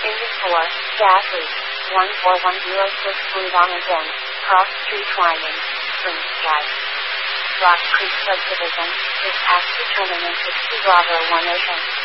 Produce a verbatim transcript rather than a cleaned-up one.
four, gas leak, one four one zero six Blue Diamond End, Cross Street Winding, Springs Drive. Rock Creek Subdivision, dispatch determinant sixty Bravo one Ocean.